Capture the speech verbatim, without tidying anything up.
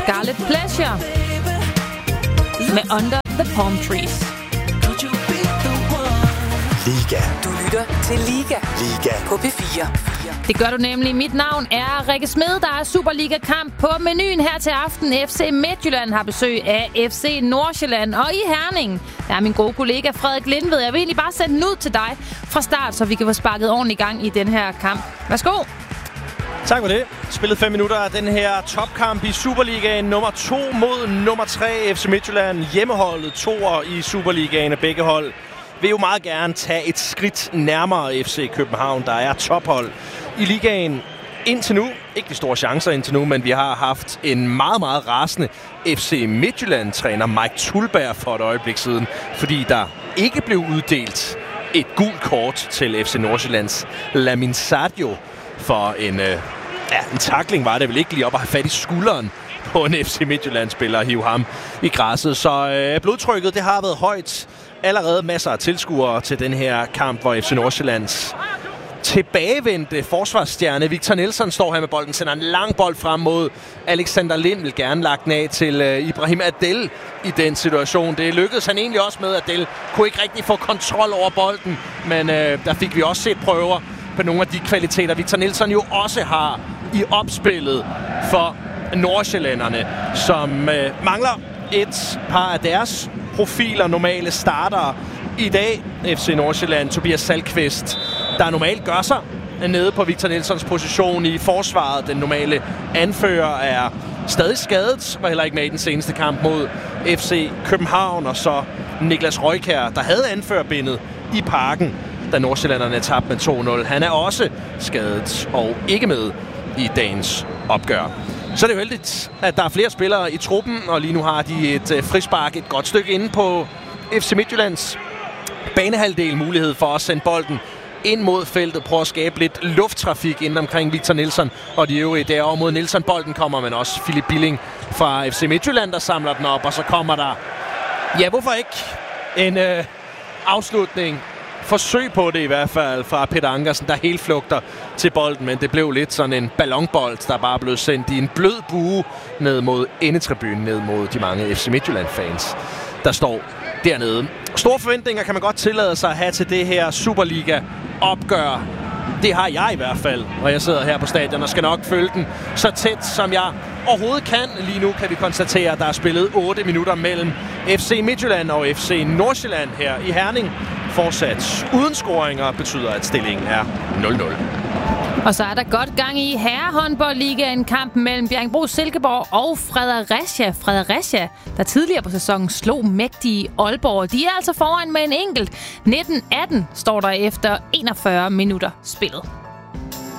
Scarlet Pleasure med Under the Palm Trees. Liga. Du lytter til Liga. Liga. På P fire. Det gør du nemlig. Mit navn er Rikke Smed. Der er Superliga-kamp på menuen her til aften. F C Midtjylland har besøg af F C Nordsjælland. Og i Herning, der er min gode kollega Frederik Lindved. Jeg vil egentlig bare sende den ud til dig fra start, så vi kan få sparket ordentligt i gang i den her kamp. Værsgo. Tak for det. Spillet fem minutter af den her topkamp i Superligaen. Nummer to mod nummer tre. F C Midtjylland, hjemmeholdet, toer i Superligaen af begge hold, vil jo meget gerne tage et skridt nærmere F C København, der er tophold i ligaen indtil nu. Ikke de store chancer indtil nu, men vi har haft en meget, meget rasende F C Midtjylland-træner Mike Tulberg for et øjeblik siden, fordi der ikke blev uddelt et gult kort til F C Nordsjællands Lamin Sadio for en, øh, ja, en tackling var det vel ikke lige op at have fat i skulderen på en F C Midtjylland-spiller og hive ham i græsset. Så øh, blodtrykket, det har været højt. Allerede masser af tilskuere til den her kamp, hvor F C Nordsjællands tilbagevendte forsvarsstjerne Victor Nelsson står her med bolden, sender en lang bold frem mod Alexander Lind, vil gerne lagt den af til uh, Ibrahim Adel i den situation. Det lykkedes han egentlig også med. Adel kunne ikke rigtig få kontrol over bolden, men uh, der fik vi også set prøver på nogle af de kvaliteter, Victor Nelsson jo også har i opspillet for nordsjællænderne, som uh, mangler et par af deres profiler, normale startere i dag. F C Nordsjælland, Tobias Salkvist, der normalt gør sig nede på Victor Nelsons position i forsvaret. Den normale anfører er stadig skadet, var heller ikke med i den seneste kamp mod F C København. Og så Niklas Røykjær, der havde anførerbindet i Parken, da nordsjællanderne tabte med to nul. Han er også skadet og ikke med i dagens opgør. Så er det jo heldigt, at der er flere spillere i truppen, og lige nu har de et øh, frispark et godt stykke inde på F C Midtjyllands banehalvdel, mulighed for at sende bolden ind mod feltet, prøve at skabe lidt lufttrafik inden omkring Victor Nelsson og de øvrige. Derovre mod Nelsson bolden kommer, men også Philip Billing fra F C Midtjylland, der samler den op, og så kommer der, ja, hvorfor ikke, en øh, afslutning. Forsøg på det i hvert fald fra Peter Ankersen, der helt flugter til bolden, men det blev lidt sådan en ballonbold, der bare blev sendt i en blød bue ned mod endetribunen, ned mod de mange F C Midtjylland-fans, der står dernede. Store forventninger kan man godt tillade sig at have til det her Superliga-opgør. Det har jeg i hvert fald, og jeg sidder her på stadion og skal nok følge den så tæt, som jeg overhovedet kan. Lige nu kan vi konstatere, at der er spillet otte minutter mellem F C Midtjylland og F C Nordsjælland her i Herning. Fortsat uden scoringer betyder, at stillingen er nul nul. Og så er der godt gang i herrehåndboldligaen, kampen mellem Bjerringbro Silkeborg og Fredericia. Fredericia, der tidligere på sæsonen slog mægtige Aalborg. De er altså foran med en enkelt. nitten atten står der efter enogfyrre minutter spillet.